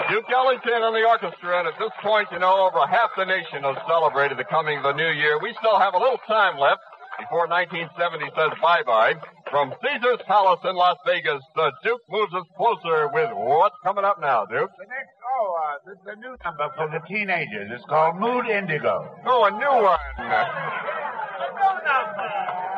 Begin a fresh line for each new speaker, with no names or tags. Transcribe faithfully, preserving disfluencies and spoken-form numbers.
Duke Ellington and the orchestra, and at this point, you know, over half the nation has celebrated the coming of the new year. We still have a little time left before nineteen seventy says bye-bye. From Caesar's Palace in Las Vegas, the Duke moves us closer with what's coming up now, Duke.
The next, oh, uh, this is a new number for the teenagers. It's called Mood Indigo.
Oh, a new one.
New number.